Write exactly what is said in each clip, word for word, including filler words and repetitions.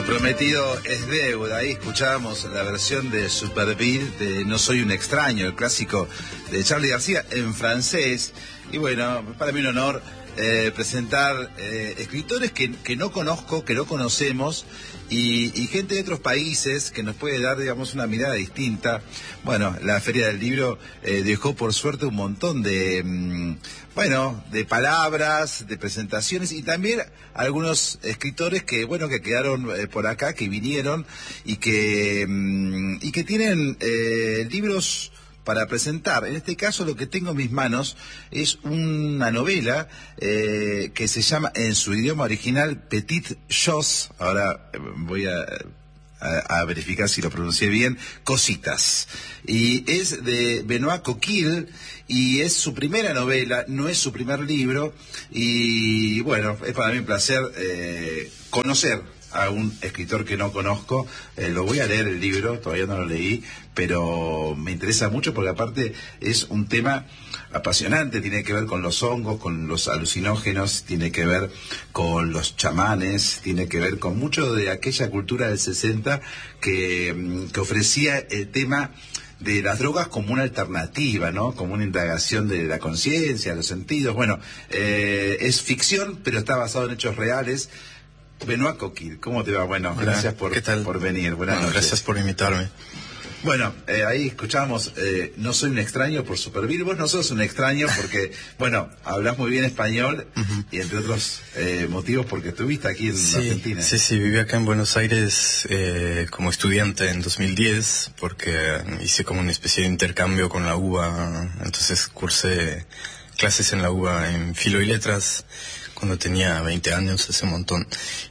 prometido es deuda. Ahí escuchábamos la versión de Superbeat de No soy un extraño, el clásico de Charly García en francés. Y bueno, para mí un honor eh, presentar eh, escritores que, que no conozco, que no conocemos, y, y gente de otros países que nos puede dar, digamos, una mirada distinta. Bueno, la Feria del Libro eh, dejó por suerte un montón de, mmm, bueno, de palabras, de presentaciones, y también algunos escritores que, bueno, que quedaron eh, por acá, que vinieron y que, mmm, y que tienen eh, libros para presentar. En este caso lo que tengo en mis manos es una novela eh, que se llama en su idioma original Petites Choses. Ahora eh, voy a, a, a verificar si lo pronuncié bien. Cositas. Y es de Benoît Coquille y es su primera novela, no es su primer libro. Y bueno, es para mí un placer eh, conocer a un escritor que no conozco. Eh, lo voy a leer el libro, todavía no lo leí, pero me interesa mucho porque aparte es un tema apasionante, tiene que ver con los hongos, con los alucinógenos, tiene que ver con los chamanes, tiene que ver con mucho de aquella cultura del sesenta que, que ofrecía el tema de las drogas como una alternativa, ¿no? Como una indagación de la conciencia, los sentidos. Bueno, eh, es ficción, pero está basado en hechos reales. Benoît Coquille, ¿cómo te va? Bueno, Hola, gracias por, ¿qué tal? por venir. Buenas bueno, noches. Gracias por invitarme. Bueno, eh, ahí escuchamos eh, No soy un extraño por Superbeat. Vos no sos un extraño porque, bueno, hablas muy bien español uh-huh. y entre otros eh, motivos porque estuviste aquí en sí, Argentina. Sí, sí, viví acá en Buenos Aires eh, como estudiante en dos mil diez porque hice como una especie de intercambio con la U B A, entonces cursé clases en la U B A en Filo y Letras cuando tenía veinte años, hace un montón.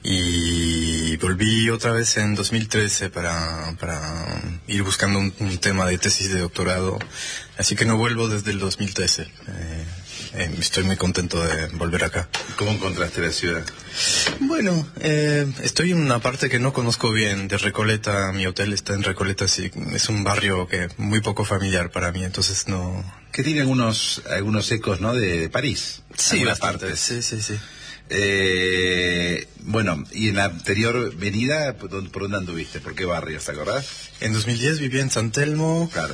Y volví otra vez en dos mil trece para, para ir buscando un, un tema de tesis de doctorado. Así que no vuelvo desde el dos mil trece. Eh, eh, estoy muy contento de volver acá. ¿Cómo encontraste la ciudad? Bueno, eh, estoy en una parte que no conozco bien, de Recoleta. Mi hotel está en Recoleta, sí, es un barrio que muy poco familiar para mí, entonces no... Que tiene algunos algunos ecos, ¿no?, de, de París. Sí, bastante, sí, sí, sí. Eh, bueno, y en la anterior venida, ¿por dónde, por dónde anduviste? ¿Por qué barrios, te acordás? En dos mil diez viví en San Telmo, claro,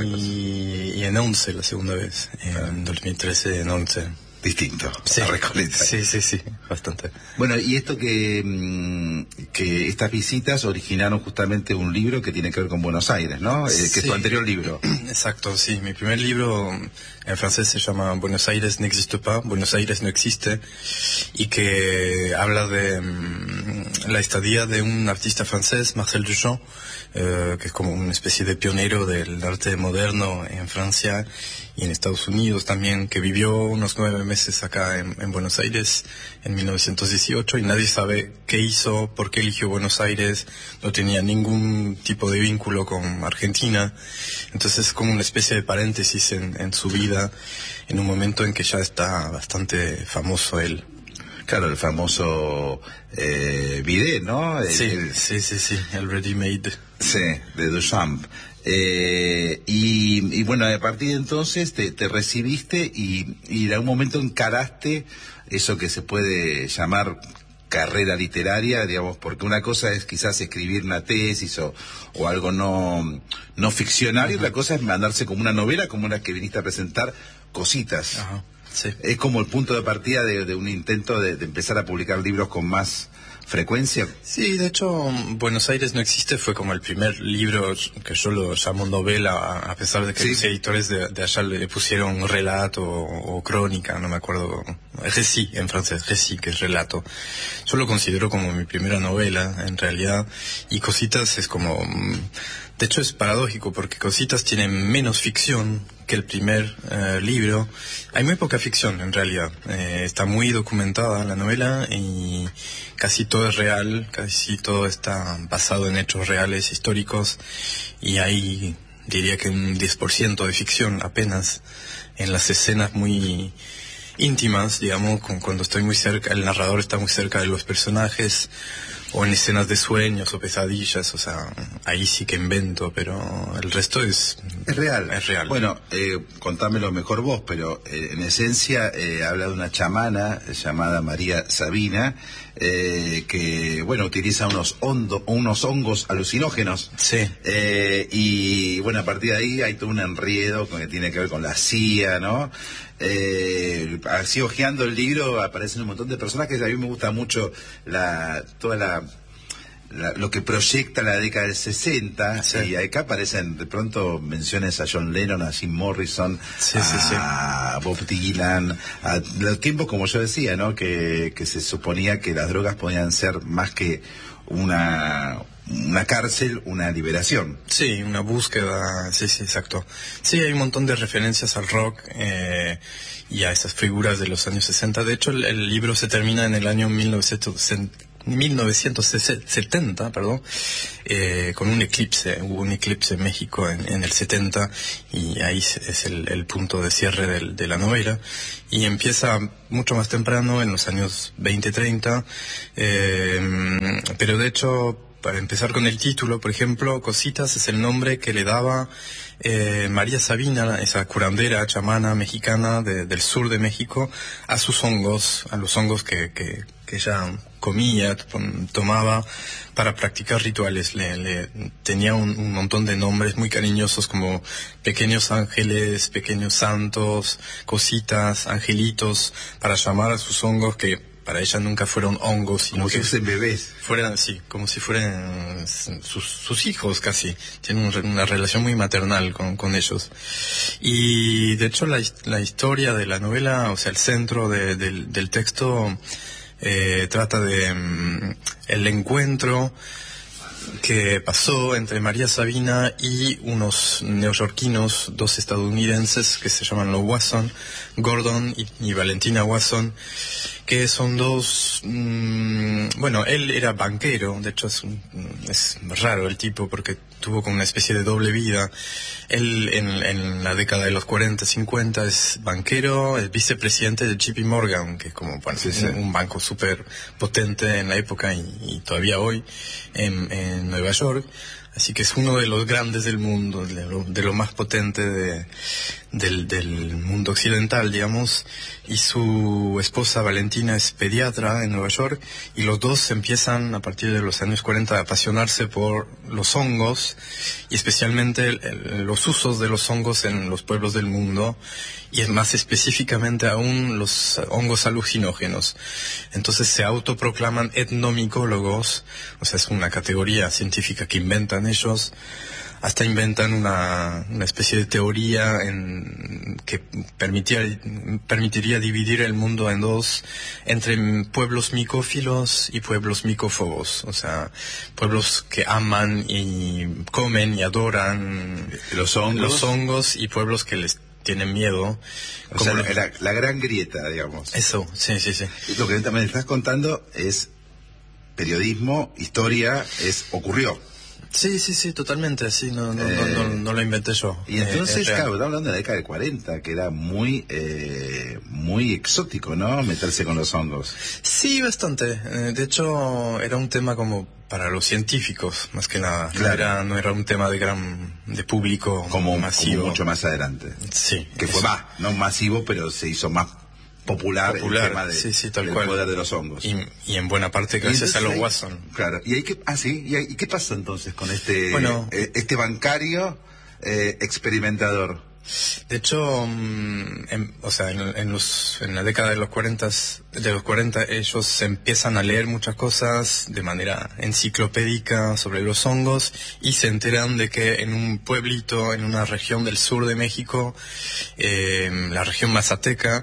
y, y en Once la segunda vez, claro. En dos mil trece en Once. Distinto, sí, a Recoleta. Sí, sí, sí, bastante. Bueno, y esto que, que estas visitas originaron justamente un libro que tiene que ver con Buenos Aires, ¿no? Eh, que sí. Es tu anterior libro. Exacto, sí. Mi primer libro en francés se llama Buenos Aires n'existe pas, Buenos Aires no existe, y que habla de um, la estadía de un artista francés, Marcel Duchamp, eh, que es como una especie de pionero del arte moderno en Francia y en Estados Unidos también, que vivió unos nueve meses acá en, en Buenos Aires en mil novecientos dieciocho, y nadie sabe qué hizo, por qué eligió Buenos Aires, no tenía ningún tipo de vínculo con Argentina, entonces es como una especie de paréntesis en, en su vida, en un momento en que ya está bastante famoso él. Claro, el famoso eh, bidet, ¿no? El, sí, el... sí, sí, sí, el ready-made. Sí, de Duchamp. Eh, y, y bueno, a partir de entonces te, te recibiste y, y en algún momento encaraste eso que se puede llamar carrera literaria, digamos, porque una cosa es quizás escribir una tesis o, o algo no, no ficcional, uh-huh. y otra cosa es mandarse como una novela, como una que viniste a presentar, Cositas. Uh-huh. Sí. Es como el punto de partida de, de un intento de, de empezar a publicar libros con más frecuencia. Sí, de hecho, Buenos Aires no existe fue como el primer libro que yo lo llamo novela, a pesar de que sí. Los editores de, de allá le pusieron relato o, o crónica, no me acuerdo, récit en francés, récit, que es relato. Yo lo considero como mi primera novela, en realidad, y Cositas es como... De hecho es paradójico porque Cositas tiene menos ficción que el primer eh, libro. Hay muy poca ficción en realidad. Eh, está muy documentada la novela y casi todo es real, casi todo está basado en hechos reales, históricos, y hay, diría que un diez por ciento de ficción apenas en las escenas muy íntimas, digamos, con, cuando estoy muy cerca, el narrador está muy cerca de los personajes, o en escenas de sueños o pesadillas, o sea, ahí sí que invento, pero el resto es... Es real. Es real. Bueno, eh, contámelo mejor vos, pero eh, en esencia eh, habla de una chamana llamada María Sabina, eh, que, bueno, utiliza unos, hondo, unos hongos alucinógenos. Sí. Eh, y, bueno, a partir de ahí hay todo un enredo que tiene que ver con la C I A, ¿no? Eh, así hojeando el libro aparecen un montón de personajes. A mí me gusta mucho la toda la, la lo que proyecta la década del sesenta, sí. Y acá aparecen de pronto menciones a John Lennon, a Jim Morrison, sí, a sí, sí. Bob Dylan, a los tiempos, como yo decía, ¿no? Que, que se suponía que las drogas podían ser más que una una cárcel, una liberación. Sí, una búsqueda, sí, sí, exacto. Sí, hay un montón de referencias al rock eh, y a esas figuras de los años sesenta. De hecho, el, el libro se termina en el año mil novecientos setenta, perdón, eh, con un eclipse. Hubo un eclipse en México en, en el setenta, y ahí es el, el punto de cierre del, de la novela. Y empieza mucho más temprano, en los años veinte, treinta, eh, pero de hecho, para empezar con el título, por ejemplo, Cositas es el nombre que le daba eh, María Sabina, esa curandera chamana mexicana de, del sur de México, a sus hongos, a los hongos que, que, que ella comía, tomaba para practicar rituales. Le, le tenía un, un montón de nombres muy cariñosos, como pequeños ángeles, pequeños santos, cositas, angelitos, para llamar a sus hongos, que para ella nunca fueron hongos, sino como si fuesen bebés. Fueran, sí, como si fueran sus, sus hijos casi. Tienen un, una relación muy maternal con, con ellos. Y de hecho la, la historia de la novela, o sea, el centro de, de, del texto, eh, trata de um, el encuentro que pasó entre María Sabina y unos neoyorquinos, dos estadounidenses que se llaman los Wasson, Gordon y, y Valentina Wasson, que son dos, mmm, bueno, él era banquero. De hecho es, un, es raro el tipo, porque tuvo como una especie de doble vida. Él en, en la década de los cuarenta, cincuenta es banquero, es vicepresidente de J P Morgan, que es como, bueno, sí, sí. Un, un banco súper potente en la época y, y todavía hoy en, en Nueva York. Así que es uno de los grandes del mundo, de lo, de lo más potente de, del, del mundo occidental, digamos. Y su esposa Valentina es pediatra en Nueva York, y los dos empiezan a partir de los años cuarenta a apasionarse por los hongos, y especialmente el, el, los usos de los hongos en los pueblos del mundo, y es más específicamente aún los hongos alucinógenos. Entonces se autoproclaman etnomicólogos, o sea, es una categoría científica que inventan ellos. Hasta inventan una, una especie de teoría en, que permitía, permitiría dividir el mundo en dos, entre pueblos micófilos y pueblos micófobos. O sea, pueblos que aman y comen y adoran los hongos, los hongos y pueblos que les tienen miedo. O sea, los... la, la gran grieta, digamos. Eso, sí, sí, sí. Y lo que también estás contando es periodismo, historia, es ocurrió. Sí, sí, sí, totalmente, sí, no, no, eh, no, no, no lo inventé yo. Y entonces, eh, claro, estamos hablando de la década de cuarenta, que era muy eh, muy exótico, ¿no? Meterse con los hongos. Sí, bastante. Eh, de hecho, era un tema como para los científicos, más que nada. Claro. No era, no era un tema de gran, de público como, masivo. Como mucho más adelante. Sí. Que fue más, no masivo, pero se hizo más popular, popular el tema de, sí, sí, tal del cual. poder de los hongos. Y, y en buena parte gracias a los hay, Watson. Claro. ¿Y, hay que, ah, sí? ¿Y, hay, ¿Y qué pasa entonces con este, bueno, eh, este bancario eh, experimentador? De hecho, en, o sea, en, en, los, en la década de los cuarenta, de los cuarenta ellos empiezan a leer muchas cosas de manera enciclopédica sobre los hongos, y se enteran de que en un pueblito, en una región del sur de México, eh, la región mazateca,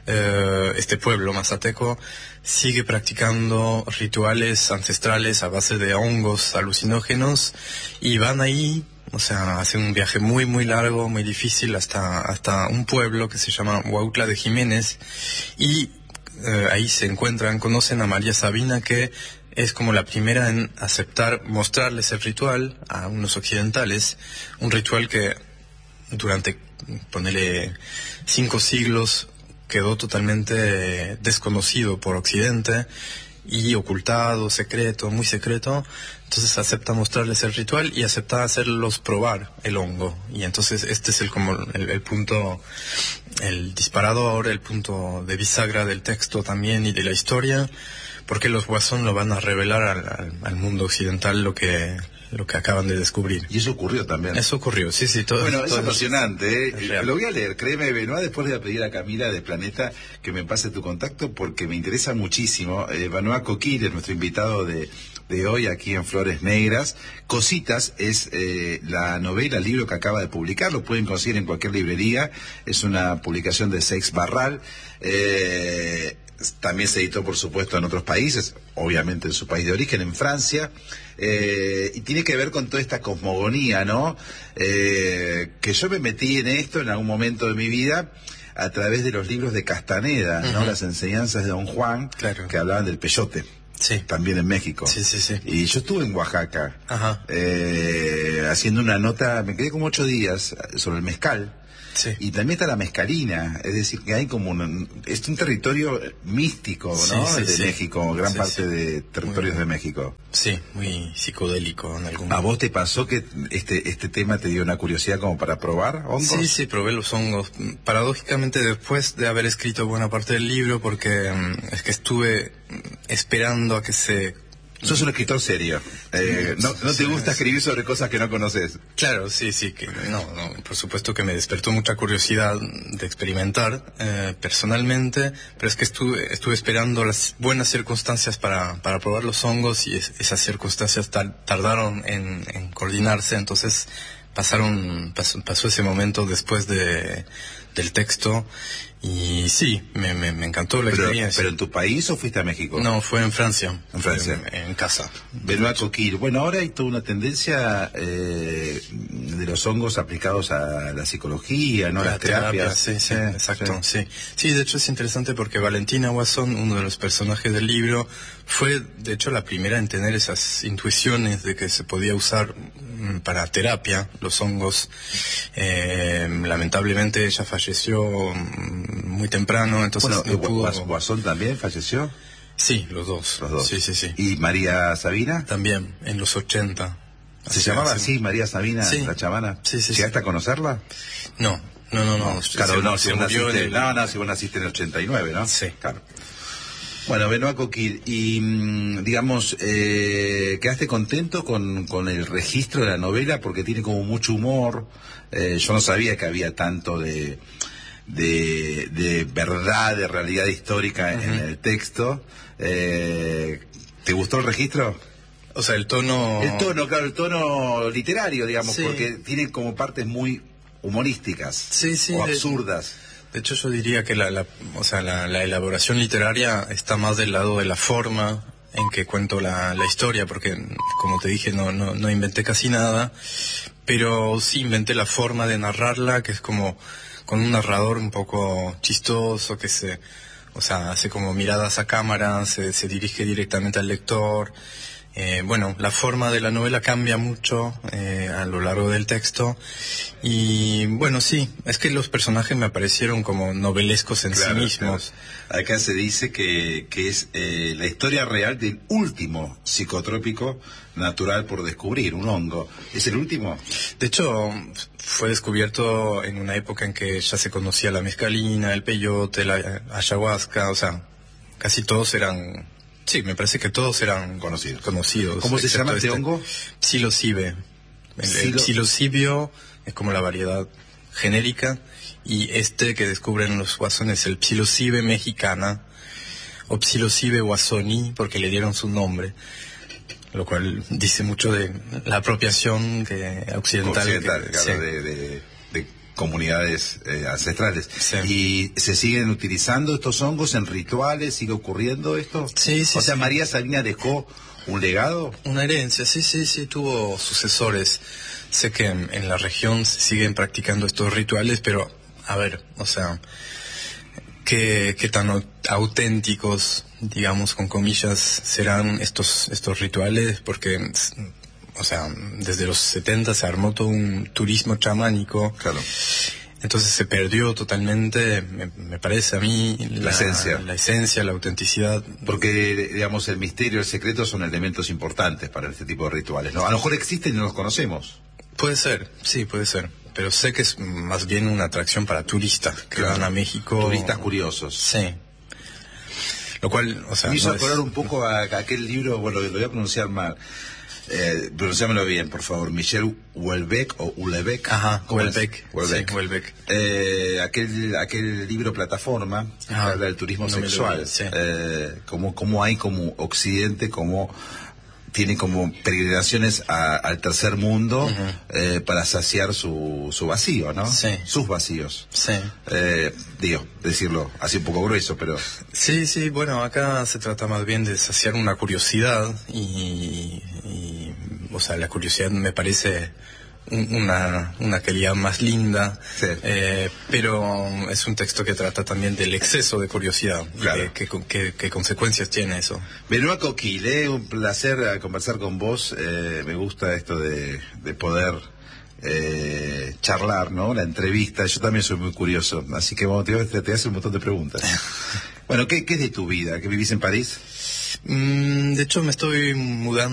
eh, este pueblo mazateco sigue practicando rituales ancestrales a base de hongos alucinógenos, y van ahí. O sea, hacen un viaje muy, muy largo, muy difícil, hasta hasta un pueblo que se llama Huautla de Jiménez, y eh, ahí se encuentran, conocen a María Sabina, que es como la primera en aceptar, mostrarles el ritual a unos occidentales, un ritual que durante, ponele, cinco siglos quedó totalmente desconocido por Occidente, y ocultado, secreto, muy secreto. Entonces acepta mostrarles el ritual y acepta hacerlos probar el hongo. Y entonces este es el como el, el punto, el disparador, el punto de bisagra del texto también y de la historia, porque los Guasón lo van a revelar al, al, al mundo occidental lo que lo que acaban de descubrir. Y eso ocurrió también. Eso ocurrió, sí, sí. Todo, bueno, todo es apasionante, ¿eh? Es Lo voy a leer, créeme, Benoit, después le voy a pedir a Camila de Planeta que me pase tu contacto porque me interesa muchísimo. Eh, Benoit Coquille es nuestro invitado de, de hoy aquí en Flores Negras. Cositas es eh, la novela, el libro que acaba de publicar, lo pueden conseguir en cualquier librería, es una publicación de Seix Barral. Eh, también se editó, por supuesto, en otros países, obviamente en su país de origen, en Francia. Eh, y tiene que ver con toda esta cosmogonía, ¿no? Eh, que yo me metí en esto en algún momento de mi vida a través de los libros de Castaneda, ¿no? Uh-huh. Las enseñanzas de Don Juan, claro, que hablaban del peyote. Sí. También en México. Sí, sí, sí. Y yo estuve en Oaxaca, Ajá. Eh, haciendo una nota, me quedé como ocho días sobre el mezcal. Sí. Y también está la mezcalina, es decir, que hay como un, es un territorio místico, ¿no? Sí, sí, de sí. México, gran sí, parte sí. de territorios muy, de México. Sí, muy psicodélico en algún ¿A vos te pasó que este este tema te dio una curiosidad como para probar hongos? Sí, sí, probé los hongos. Paradójicamente después de haber escrito buena parte del libro, porque um, es que estuve esperando a que se... Sos un escritor serio. Eh, no, no te gusta escribir sobre cosas que no conoces. Claro, sí, sí, que no, no, por supuesto que me despertó mucha curiosidad de experimentar eh, personalmente, pero es que estuve, estuve esperando las buenas circunstancias para, para probar los hongos y es, esas circunstancias tar, tardaron en, en coordinarse, entonces pasaron, pasó, pasó ese momento después de, del texto. Y sí, me, me, me encantó la pero, experiencia. ¿Pero en tu país o fuiste a México? No, fue en Francia. En Francia. En, en casa. Benoit Coquille. Bueno, ahora hay toda una tendencia eh, de los hongos aplicados a la psicología, ¿no? La Las terapias. Terapia, sí, sí, eh, exacto, sí. sí. Sí, de hecho es interesante porque Valentina Guasón, uno de los personajes del libro, fue de hecho la primera en tener esas intuiciones de que se podía usar para terapia los hongos. Eh, lamentablemente ella falleció muy temprano, entonces bueno, no pudo... ¿Guasón también falleció? Sí, los dos. Los dos. Sí, sí, sí. ¿Y María Sabina? También, en los ochenta. ¿Se así llamaba así, María Sabina, sí. la chavana? Sí, sí, ¿Llegaste sí. a conocerla? No, no, no, no. Claro, se, no, se si vos murió naciste, en el... no, no, si vos naciste en el ochenta y nueve, ¿no? Sí. Claro. Bueno, Benoit Coquille, y digamos, eh, ¿quedaste contento con, con el registro de la novela? Porque tiene como mucho humor. Eh, yo no sabía que había tanto de, de, de verdad, de realidad histórica uh-huh. en el texto. Eh, ¿Te gustó el registro? O sea, el tono... El tono, claro, el tono literario, digamos, sí. porque tiene como partes muy humorísticas sí, sí, o de... absurdas. De hecho, yo diría que la, la, o sea, la, la elaboración literaria está más del lado de la forma en que cuento la, la historia, porque, como te dije, no, no, no inventé casi nada, pero sí inventé la forma de narrarla, que es como con un narrador un poco chistoso, que se, o sea, hace como miradas a cámara, se, se dirige directamente al lector. Eh, bueno, la forma de la novela cambia mucho eh, a lo largo del texto y bueno, sí, es que los personajes me parecieron como novelescos en claro, sí mismos. Claro. Acá se dice que, que es eh, la historia real del último psicotrópico natural por descubrir, un hongo. ¿Es el último? De hecho, fue descubierto en una época en que ya se conocía la mezcalina, el peyote, la ayahuasca, o sea, casi todos eran... Sí, me parece que todos eran conocidos. conocidos ¿Cómo se llama este hongo? Psilocibe. El, Psilo... el psilocibio es como la variedad genérica y este que descubren los guasones es el Psilocibe mexicana o Psilocibe guasoni porque le dieron su nombre, lo cual dice mucho de la apropiación que, occidental, occidental que, claro, sí. de, de, de comunidades eh, ancestrales. Sí. ¿Y se siguen utilizando estos hongos en rituales? ¿Sigue ocurriendo esto? Sí, sí. O sea, sí. María Sabina dejó un legado. Una herencia, sí, sí, sí, tuvo sucesores. Sé que en, en la región se siguen practicando estos rituales, pero, a ver, o sea, ¿qué, qué tan auténticos, digamos, con comillas, serán estos, estos rituales? Porque... O sea, desde los setenta se armó todo un turismo chamánico. Claro. Entonces se perdió totalmente, me, me parece a mí, la, la esencia. La esencia, la autenticidad. Porque, digamos, el misterio, el secreto son elementos importantes para este tipo de rituales, ¿no? A lo mejor existen y no los conocemos. Puede ser, sí, puede ser. Pero sé que es más bien una atracción para turistas que claro, van a México. Turistas curiosos. Sí. Lo cual, o sea... Me hizo no acordar es... un poco a, a aquel libro, bueno, lo voy a pronunciar mal. Eh, pronunciámoslo bien, por favor. Michel Houellebecq o Houellebecq. Ajá, Houellebecq. Houellebecq. Sí, Houellebecq. Eh, aquel, aquel libro Plataforma, que habla del turismo no sexual. Lo, sí. eh, como, como hay como Occidente, como... tiene como peregrinaciones a, al tercer mundo uh-huh. eh, para saciar su, su vacío, ¿no? Sí. Sus vacíos. Sí. Eh, digo, decirlo así un poco grueso, pero... Sí, sí, bueno, acá se trata más bien de saciar una curiosidad y, y o sea, la curiosidad me parece una, una calidad más linda, sí. eh, pero es un texto que trata también del exceso de curiosidad. Claro. Y ¿Qué, qué, qué consecuencias tiene eso? Benoît Coquille, eh, un placer conversar con vos. Eh, me gusta esto de, de poder eh, charlar, ¿no? La entrevista. Yo también soy muy curioso, así que bueno, te, te, te hace un montón de preguntas. Bueno, ¿qué, qué es de tu vida? ¿Que vivís en París? Mm, de hecho, me estoy mudando